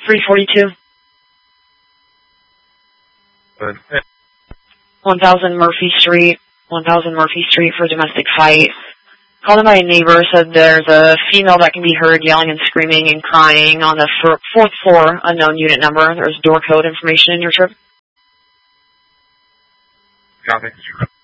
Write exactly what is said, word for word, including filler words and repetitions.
three forty-two. Good. one thousand Murphy Street. one thousand Murphy Street for domestic fight. Called in by a neighbor, said there's a female that can be heard yelling and screaming and crying on the f- fourth floor, unknown unit number. There's door code information in your trip. Copy.